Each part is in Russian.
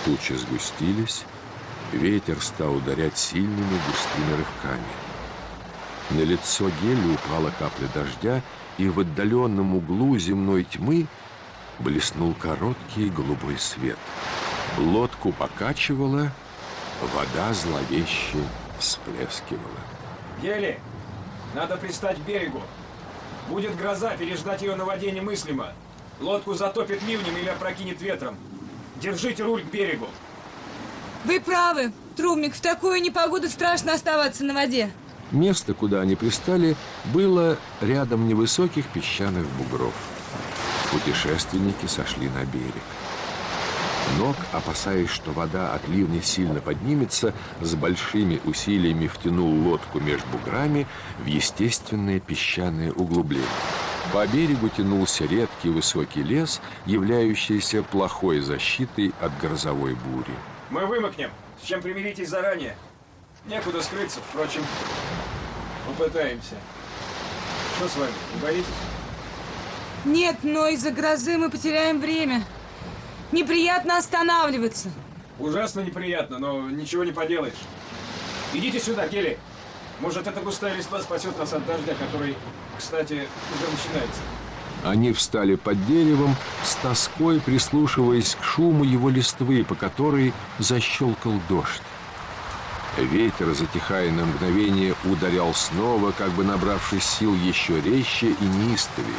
Тучи сгустились, ветер стал ударять сильными густыми рывками. На лицо Гелли упала капля дождя, и в отдаленном углу земной тьмы блеснул короткий голубой свет. Лодку покачивала, вода зловеще всплескивала. Гелли, надо пристать к берегу. Будет гроза, переждать ее на воде немыслимо. Лодку затопит ливнем или опрокинет ветром. Держите руль к берегу. Вы правы, Трумник, в такую непогоду страшно оставаться на воде. Место, куда они пристали, было рядом невысоких песчаных бугров. Путешественники сошли на берег. Нок, опасаясь, что вода от ливня сильно поднимется, с большими усилиями втянул лодку между буграми в естественное песчаное углубление. По берегу тянулся редкий высокий лес, являющийся плохой защитой от грозовой бури. Мы вымокнем, с чем примиритесь заранее. Некуда скрыться, впрочем, попытаемся. Что с вами, не боитесь? Нет, но из-за грозы мы потеряем время. Неприятно останавливаться. Ужасно неприятно, но ничего не поделаешь. Идите сюда, Гелли. Может, эта густая листва спасет нас от дождя, который, кстати, уже начинается. Они встали под деревом, с тоской прислушиваясь к шуму его листвы, по которой защелкал дождь. Ветер, затихая на мгновение, ударял снова, как бы набравшись сил еще резче и неистовее.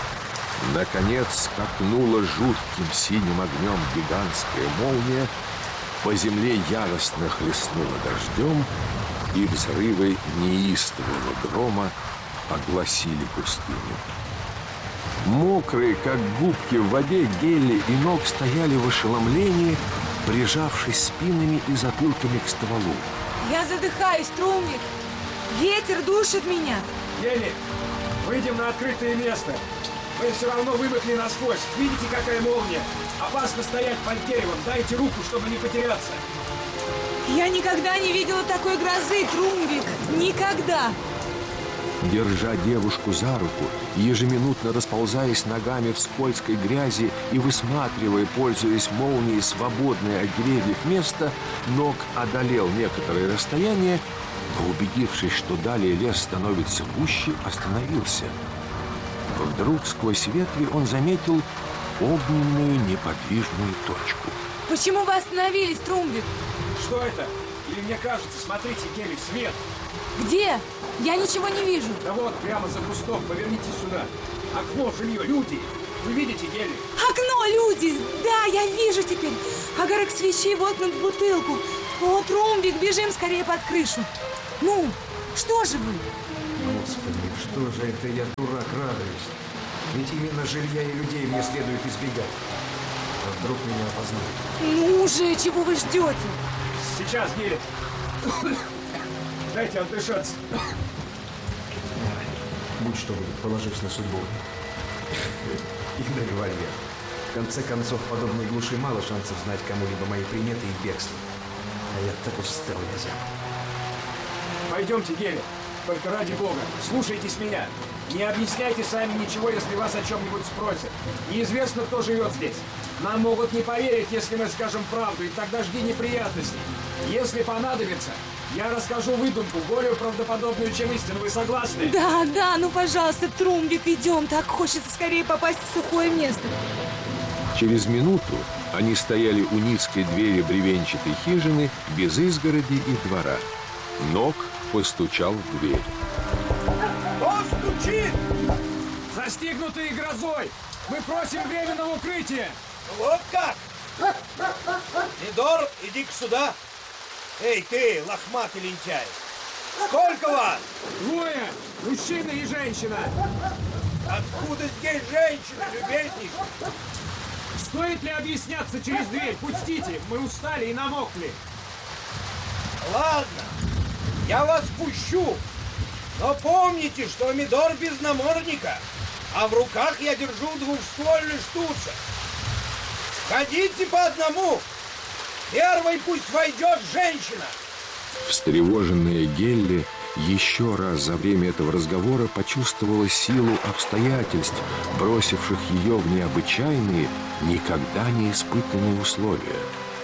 Наконец скакнула жутким синим огнем гигантская молния, по земле яростно хлестнула дождем, и взрывы неистового грома огласили пустыню. Мокрые, как губки в воде, Гелли и Нок стояли в ошеломлении, прижавшись спинами и затылками к стволу. Я задыхаюсь, Трумник. Ветер душит меня. Гелли, выйдем на открытое место. Мы все равно вымокли насквозь. Видите, какая молния? Опасно стоять под деревом. Дайте руку, чтобы не потеряться. Я никогда не видела такой грозы, Трумвик. Никогда. Держа девушку за руку, ежеминутно расползаясь ногами в скользкой грязи и высматривая, пользуясь молнией, свободное от деревьев место, Нок одолел некоторое расстояние, но, убедившись, что далее лес становится гуще, остановился. Вдруг сквозь ветви он заметил огненную неподвижную точку. Почему вы остановились, Трумвик? Что это? Или мне кажется, смотрите, Гелли, свет. Где? Я ничего не вижу. Да вот, прямо за кустом, поверните сюда. Окно, жилье, люди. Вы видите, Гелли? Окно, люди! Да, я вижу теперь. Огарок свечей воткнут в бутылку. О, Трумвик, бежим скорее под крышу. Ну, что же вы? Господи, что же это я, дурак, радуюсь? Ведь именно жилья и людей мне следует избегать. А вдруг меня опознают? Ну же, чего вы ждете? Сейчас, Гелли. Дайте отдышаться. Будь что будет, положись на судьбу. И на револьвер. В конце концов, в подобной глуши мало шансов знать кому-либо мои приметы и бегство. А я так устал, я зяб. Пойдемте, Гелли. Только ради бога, слушайтесь меня. Не объясняйте сами ничего, если вас о чем-нибудь спросят. Неизвестно, кто живет здесь. Нам могут не поверить, если мы скажем правду, и тогда жди неприятностей. Если понадобится, я расскажу выдумку, более правдоподобную, чем истину. Вы согласны? Да, ну пожалуйста, Трумвик, идем. Так хочется скорее попасть в сухое место. Через минуту они стояли у низкой двери бревенчатой хижины, без изгороди и двора. Нок постучал в дверь. Кто стучит? Застигнутые грозой! Мы просим временного укрытия! Вот как? Мидор, иди-ка сюда. Эй, ты, лохматый лентяй! Сколько вас? Двое! Мужчина и женщина! Откуда здесь женщина, любезнейший? Стоит ли объясняться через дверь? Пустите! Мы устали и намокли! Ладно, я вас пущу. Но помните, что Мидор без намордника, а в руках я держу двухствольный штуцер. Ходите по одному. Первой пусть войдет женщина. Встревоженная Гелли еще раз за время этого разговора почувствовала силу обстоятельств, бросивших ее в необычайные, никогда не испытанные условия.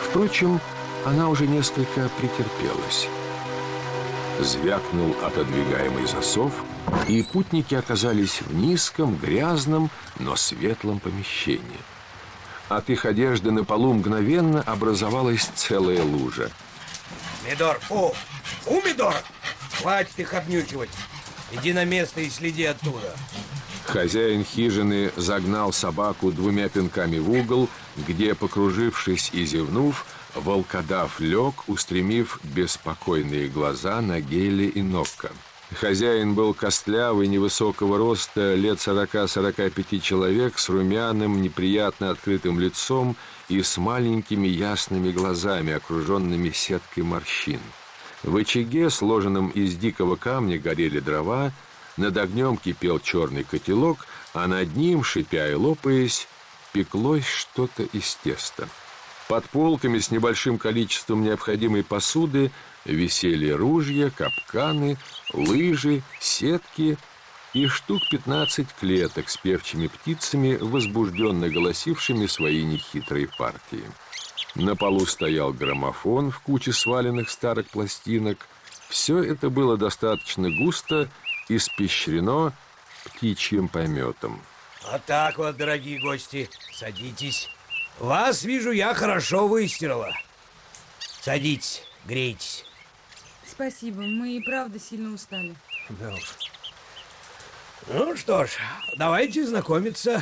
Впрочем, она уже несколько претерпелась. Звякнул отодвигаемый засов, и путники оказались в низком, грязном, но светлом помещении. От их одежды на полу мгновенно образовалась целая лужа. Мидор, фу! Фу, Мидор! Хватит их обнюхивать. Иди на место и следи оттуда. Хозяин хижины загнал собаку 2 пинками в угол, где, покружившись и зевнув, волкодав лег, устремив беспокойные глаза на Гелли и Нокка. Хозяин был костлявый, невысокого роста, лет 40-45 человек, с румяным, неприятно открытым лицом и с маленькими ясными глазами, окруженными сеткой морщин. В очаге, сложенном из дикого камня, горели дрова, над огнем кипел черный котелок, а над ним, шипя и лопаясь, пеклось что-то из теста. Под полками с небольшим количеством необходимой посуды висели ружья, капканы, лыжи, сетки и штук 15 клеток с певчими птицами, возбужденно голосившими свои нехитрые партии. На полу стоял граммофон в куче сваленных старых пластинок. Все это было достаточно густо испещрено птичьим пометом. Вот так вот, дорогие гости, садитесь. Вас, вижу, я хорошо выстирала. Садитесь, грейтесь. Спасибо, мы и правда сильно устали. Да уж. Ну что ж, давайте знакомиться.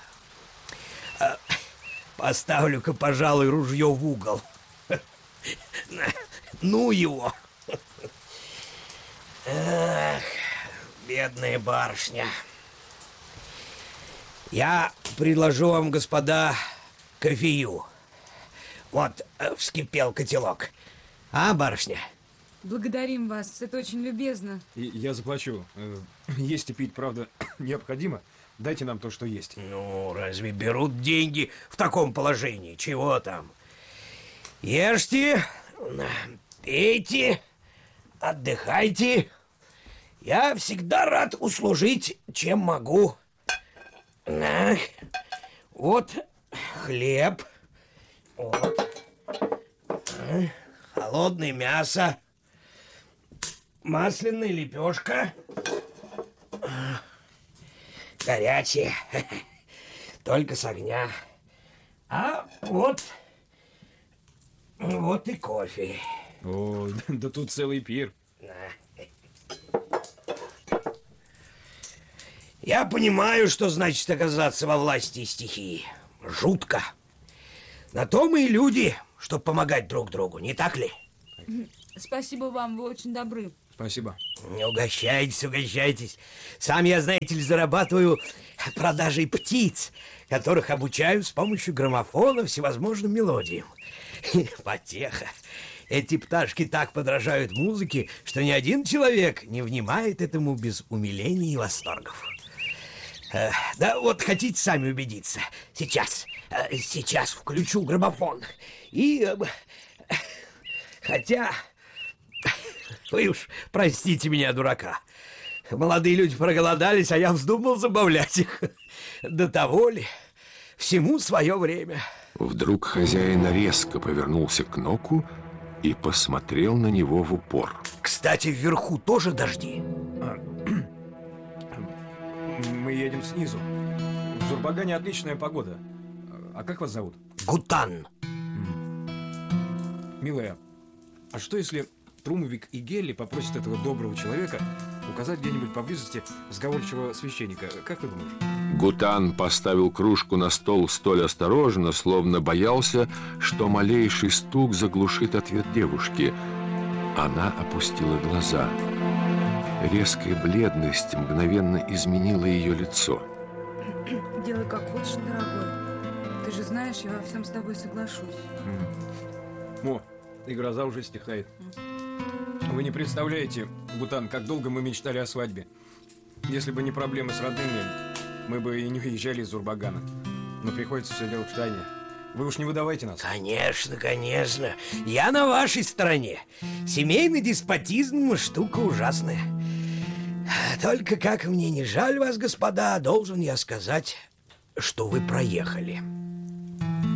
Поставлю-ка, пожалуй, ружье в угол. Ну его. Эх, бедная барышня. Я предложу вам, господа, кофею. Вот, вскипел котелок. А, барышня? Благодарим вас, это очень любезно. Я заплачу. Есть и пить, правда, необходимо. Дайте нам то, что есть. Ну, разве берут деньги в таком положении? Чего там? Ешьте, пейте, отдыхайте. Я всегда рад услужить, чем могу. Вот хлеб. Вот. Холодное мясо. Масляная лепешка. Горячее. Только с огня. А вот и кофе. О, да тут целый пир. Я понимаю, что значит оказаться во власти стихии. Жутко. На то мы и люди, чтобы помогать друг другу, не так ли? Спасибо вам, вы очень добры. Спасибо. Угощайтесь, угощайтесь. Сам я, знаете ли, зарабатываю продажей птиц, которых обучаю с помощью граммофона всевозможным мелодиям. Потеха. Эти пташки так подражают музыке, что ни один человек не внимает этому без умиления и восторгов. Да вот хотите сами убедиться. Сейчас включу граммофон. И... Хотя... Вы уж простите меня, дурака. Молодые люди проголодались, а я вздумал забавлять их. До того ли? Всему свое время. Вдруг хозяин резко повернулся к Ноку и посмотрел на него в упор. Кстати, вверху тоже дожди. Мы едем снизу. В Зурбагане отличная погода. А как вас зовут? Гутан. Милая, а что если Трумовик и Гелли попросят этого доброго человека указать где-нибудь поблизости сговорчивого священника? Как ты думаешь? Гутан поставил кружку на стол столь осторожно, словно боялся, что малейший стук заглушит ответ девушки. Она опустила глаза. Резкая бледность мгновенно изменила ее лицо. Делай как хочешь, дорогой. Ты же знаешь, я во всем с тобой соглашусь. О, и гроза уже стихает. Вы не представляете, Гутан, как долго мы мечтали о свадьбе. Если бы не проблемы с родными, мы бы и не уезжали из Зурбагана. Но приходится все делать в тайне. Вы уж не выдавайте нас. Конечно, конечно. Я на вашей стороне. Семейный деспотизм – штука ужасная. Только как мне не жаль вас, господа, должен я сказать, что вы проехали.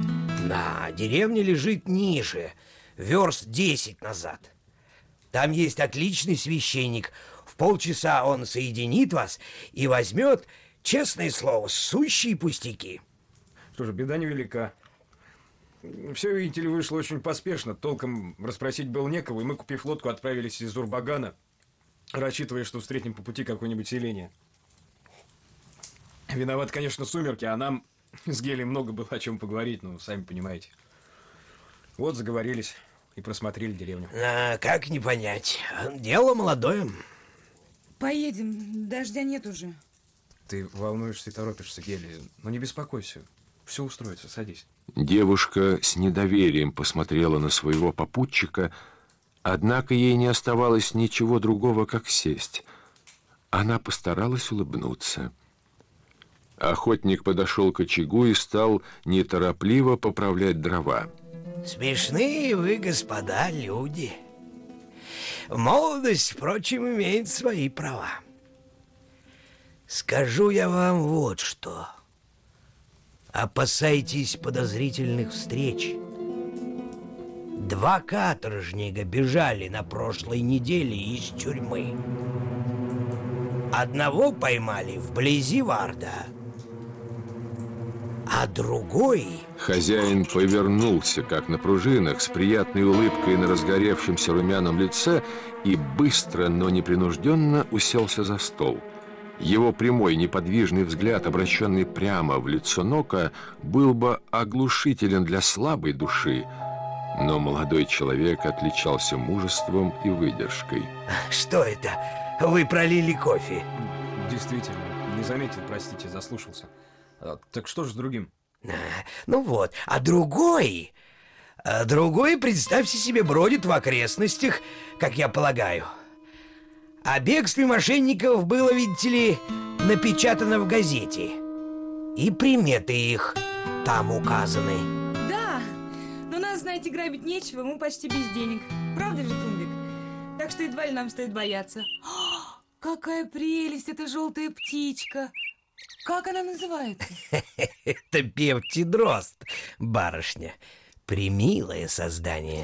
Да, деревня лежит ниже, верст 10 назад. Там есть отличный священник. В полчаса он соединит вас и возьмет, честное слово, сущие пустяки. Что же, беда невелика. Все, видите ли, вышло очень поспешно. Толком расспросить было некого, и мы, купив лодку, отправились из Урбагана, рассчитывая, что встретим по пути какое-нибудь селение. Виноват, конечно, сумерки, а нам с Гелей много было о чем поговорить, ну, сами понимаете. Вот заговорились и просмотрели деревню. А как не понять? Дело молодое. Поедем, дождя нет уже. Ты волнуешься и торопишься, Гели, но не беспокойся. Все устроится, садись. Девушка с недоверием посмотрела на своего попутчика, однако ей не оставалось ничего другого, как сесть. Она постаралась улыбнуться. Охотник подошел к очагу и стал неторопливо поправлять дрова. Смешные вы, господа, люди. Молодость, впрочем, имеет свои права. Скажу я вам вот что. Опасайтесь подозрительных встреч. 2 каторжника бежали на прошлой неделе из тюрьмы. Одного поймали вблизи Варда, а другой... Хозяин повернулся, как на пружинах, с приятной улыбкой на разгоревшемся румяном лице и быстро, но непринужденно уселся за стол. Его прямой неподвижный взгляд, обращенный прямо в лицо Нока, был бы оглушителен для слабой души, но молодой человек отличался мужеством и выдержкой. Что это? Вы пролили кофе? Действительно, не заметил, простите, заслушался. Так что же с другим? Ну вот, а другой, представьте себе, бродит в окрестностях, как я полагаю. О бегстве мошенников было, видите ли, напечатано в газете. И приметы их там указаны. Да, но нас, знаете, грабить нечего, мы почти без денег. Правда же, Тумбик? Так что едва ли нам стоит бояться. О, какая прелесть, эта желтая птичка! Как она называется? Это певчий дрозд, барышня. Премилое создание.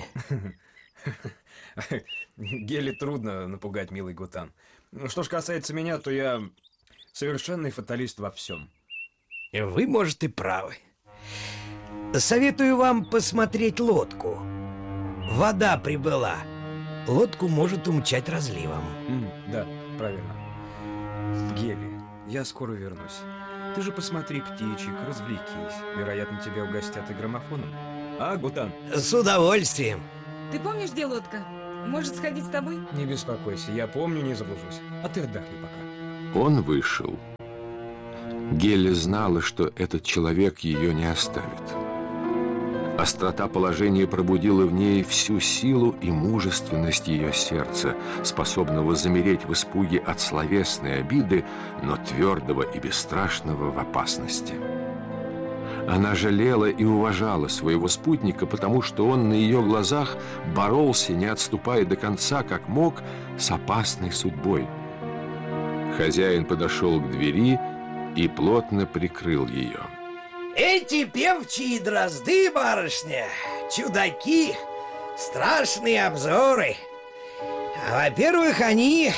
Гели трудно напугать, милый Гутан. Что ж касается меня, то я совершенный фаталист во всем. Вы, может, и правы. Советую вам посмотреть лодку. Вода прибыла. Лодку может умчать разливом. Да, правильно. Гели, я скоро вернусь. Ты же посмотри птичек, развлекись. Вероятно, тебя угостят и граммофоном. А, Гутан? С удовольствием. Ты помнишь, где лодка? Может, сходить с тобой? Не беспокойся, я помню, не заблужусь. А ты отдохни пока. Он вышел. Гелли знала, что этот человек ее не оставит. Острота положения пробудила в ней всю силу и мужественность ее сердца, способного замереть в испуге от словесной обиды, но твердого и бесстрашного в опасности. Она жалела и уважала своего спутника, потому что он на ее глазах боролся, не отступая до конца, как мог, с опасной судьбой. Хозяин подошел к двери и плотно прикрыл ее. Эти певчие дрозды, барышня, чудаки, страшные обзоры. Во-первых, они...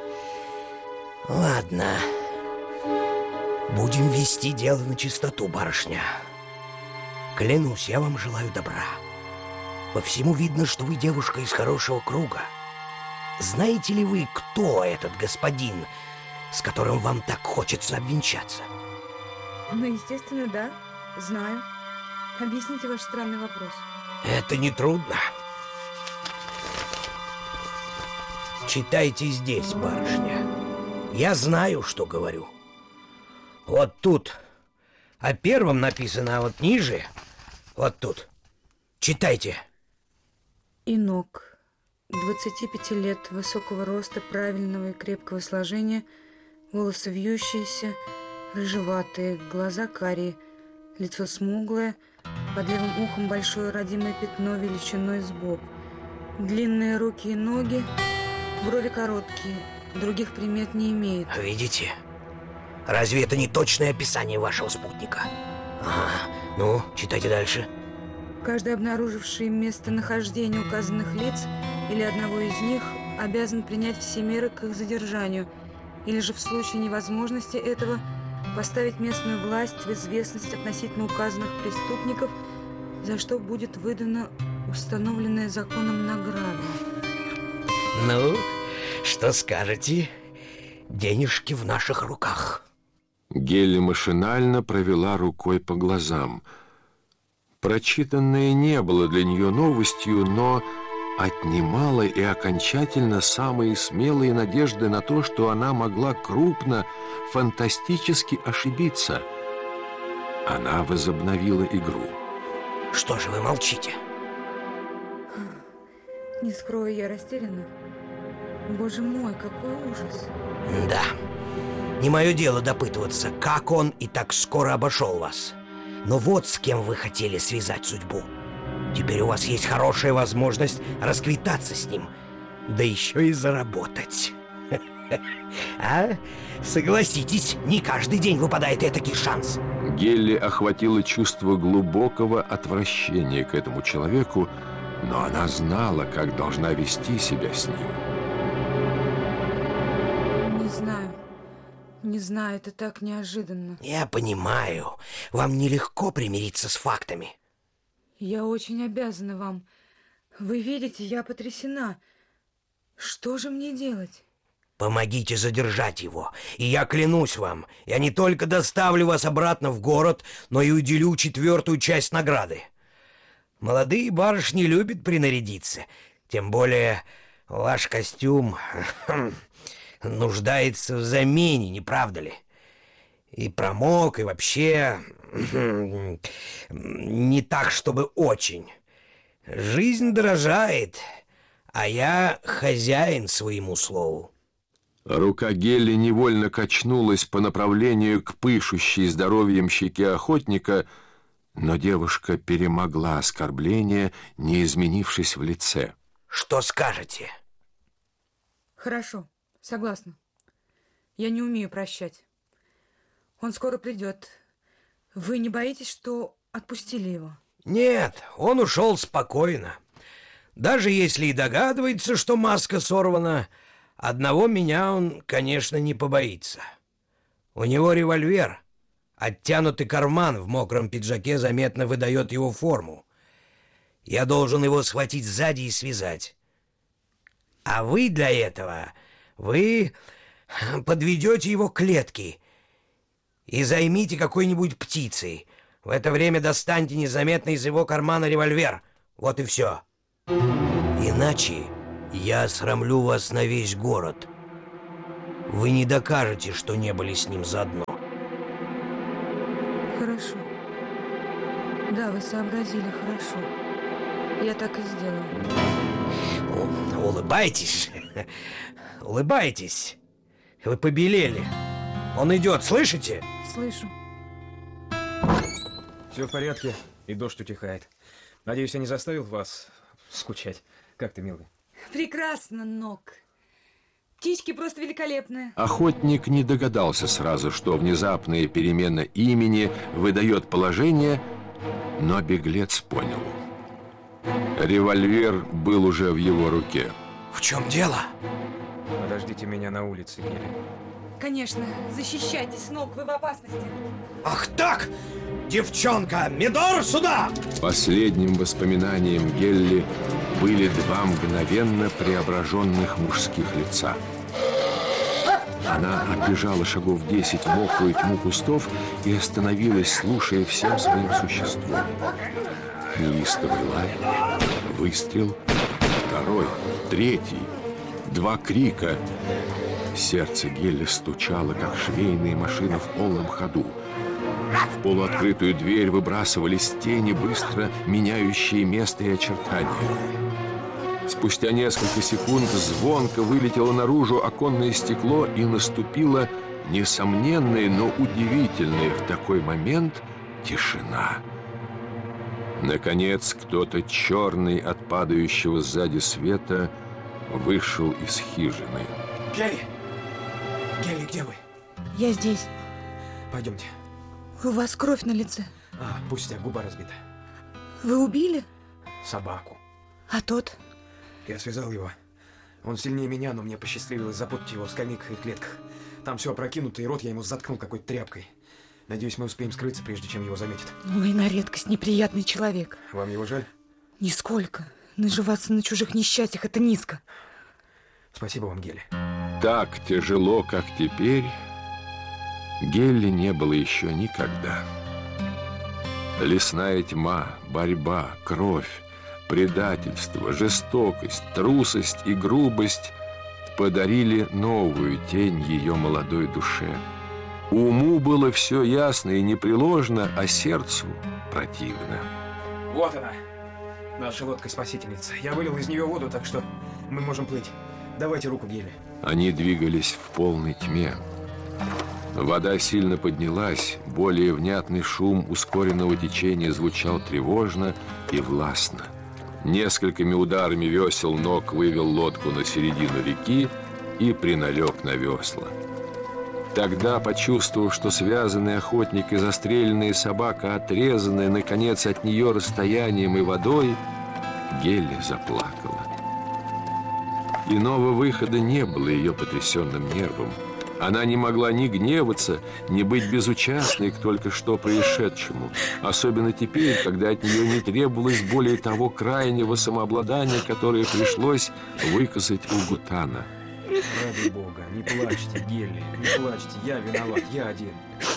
Ладно, будем вести дело на чистоту, барышня. Клянусь, я вам желаю добра. По всему видно, что вы девушка из хорошего круга. Знаете ли вы, кто этот господин, с которым вам так хочется обвенчаться? Ну, естественно, да. Знаю. Объясните ваш странный вопрос. Это нетрудно. Читайте здесь, барышня. Я знаю, что говорю. Вот тут о первом написано, а вот ниже, вот тут. Читайте. Инок, 25 лет, высокого роста, правильного и крепкого сложения, волосы вьющиеся, рыжеватые, глаза карие, лицо смуглое, под левым ухом большое родимое пятно величиной с бок, длинные руки и ноги, брови короткие, других примет не имеет. Видите? Разве это не точное описание вашего спутника? Ага. Ну, читайте дальше. Каждый, обнаруживший местонахождение указанных лиц или одного из них, обязан принять все меры к их задержанию, или же в случае невозможности этого поставить местную власть в известность относительно указанных преступников, за что будет выдана установленная законом награда. Ну, что скажете? Денежки в наших руках. Гелли машинально провела рукой по глазам. Прочитанное не было для нее новостью, но отнимало и окончательно самые смелые надежды на то, что она могла крупно, фантастически ошибиться. Она возобновила игру. Что же вы молчите? Не скрою, я растеряна. Боже мой, какой ужас. Да. Не мое дело допытываться, как он и так скоро обошел вас. Но вот с кем вы хотели связать судьбу. Теперь у вас есть хорошая возможность расквитаться с ним, да еще и заработать. А? Согласитесь, не каждый день выпадает этакий шанс. Гелли охватило чувство глубокого отвращения к этому человеку, но она знала, как должна вести себя с ним. Не знаю, это так неожиданно. Я понимаю, вам нелегко примириться с фактами. Я очень обязана вам. Вы видите, я потрясена. Что же мне делать? Помогите задержать его, и я клянусь вам, я не только доставлю вас обратно в город, но и уделю 4-ю часть награды. Молодые барышни любят принарядиться, тем более ваш костюм нуждается в замене, не правда ли? И промок, и вообще не так, чтобы очень. Жизнь дорожает, а я хозяин своему слову. Рука Гелли невольно качнулась по направлению к пышущей здоровьем щеке охотника, но девушка перемогла оскорбление, не изменившись в лице. Что скажете? Хорошо, согласна. Я не умею прощать. Он скоро придет. Вы не боитесь, что отпустили его? Нет, он ушел спокойно. Даже если и догадывается, что маска сорвана, одного меня он, конечно, не побоится. У него револьвер. Оттянутый карман в мокром пиджаке заметно выдает его форму. Я должен его схватить сзади и связать. А вы для этого, вы подведете его к клетке и займите какой-нибудь птицей. В это время достаньте незаметно из его кармана револьвер. Вот и все. Иначе я осрамлю вас на весь город. Вы не докажете, что не были с ним заодно. Хорошо. Да, вы сообразили, хорошо. Я так и сделаю. Улыбайтесь. Улыбайтесь. Вы побелели. Он идет, слышите? Слышу. Все в порядке, и дождь утихает. Надеюсь, я не заставил вас скучать. Как ты, милый? Прекрасно, Нок. Птички просто великолепные. Охотник не догадался сразу, что внезапная перемена имени выдает положение, но беглец понял. Револьвер был уже в его руке. В чем дело? Подождите меня на улице, Гелли. Конечно, защищайтесь, Нок, вы в опасности. Ах так! Девчонка, Мидор, сюда! Последним воспоминанием Гелли были два мгновенно преображенных мужских лица. Она отбежала шагов 10 в мокрую тьму кустов и остановилась, слушая всем своим существом. Неистовый лай, выстрел, второй, третий, два крика. Сердце Гелли стучало, как швейная машина в полном ходу. В полуоткрытую дверь выбрасывались тени, быстро меняющие место и очертания. Спустя несколько секунд звонко вылетело наружу оконное стекло, и наступила несомненная, но удивительная в такой момент тишина. Наконец, кто-то черный от падающего сзади света вышел из хижины. Гелли! Гелли, где вы? Я здесь. Пойдемте. У вас кровь на лице. Пустяк, губа разбита. Вы убили? Собаку. А тот? Я связал его. Он сильнее меня, но мне посчастливилось запутать его в скамейках и клетках. Там все опрокинуто, и рот я ему заткнул какой-то тряпкой. Надеюсь, мы успеем скрыться, прежде чем его заметят. Вы на редкость неприятный человек. Вам его жаль? Нисколько. Наживаться на чужих несчастьях – это низко. Спасибо вам, Гелли. Так тяжело, как теперь, Гелли не было еще никогда. Лесная тьма, борьба, кровь, предательство, жестокость, трусость и грубость подарили новую тень ее молодой душе. Уму было все ясно и непреложно, а сердцу противно. Вот она, наша лодка-спасительница. Я вылил из нее воду, так что мы можем плыть. Давайте руку, Гелли. Они двигались в полной тьме. Вода сильно поднялась, более внятный шум ускоренного течения звучал тревожно и властно. Несколькими ударами весел Нок вывел лодку на середину реки и приналег на весла. Тогда, почувствовав, что связанный охотник и застреленная собака отрезаны, наконец, от нее расстоянием и водой, Гелли заплакала. Иного выхода не было ее потрясенным нервам. Она не могла ни гневаться, ни быть безучастной к только что происшедшему. Особенно теперь, когда от нее не требовалось более того крайнего самообладания, которое пришлось выказать у Гутана. Ради бога, не плачьте, Гелли, не плачьте. Я виноват, я один.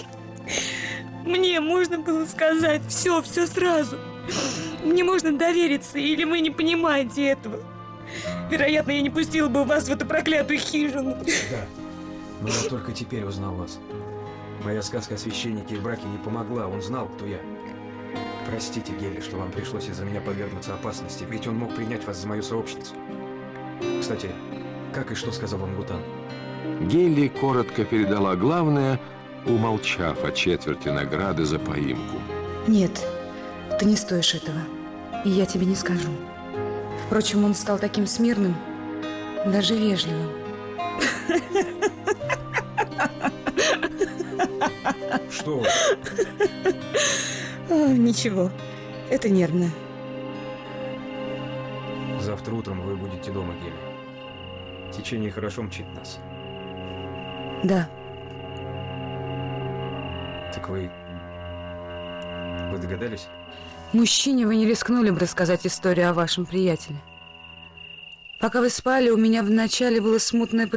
Мне можно было сказать все сразу. Мне можно довериться, или вы не понимаете этого? Вероятно, я не пустила бы вас в эту проклятую хижину. Да, но я только теперь узнал вас. Моя сказка о священнике и браке не помогла, он знал, кто я. Простите, Гелли, что вам пришлось из-за меня подвергнуться опасности, ведь он мог принять вас за мою сообщницу. Кстати, как и что сказал вам Гутан? Гелли коротко передала главное, умолчав о четверти награды за поимку. Нет, ты не стоишь этого. И я тебе не скажу. Впрочем, он стал таким смирным, даже вежливым. Что? Ничего, это нервно. Завтра утром вы будете дома, Гелли. Течение хорошо мчит нас. Да. Так вы догадались? Мужчине вы не рискнули бы рассказать историю о вашем приятеле. Пока вы спали, у меня вначале было смутное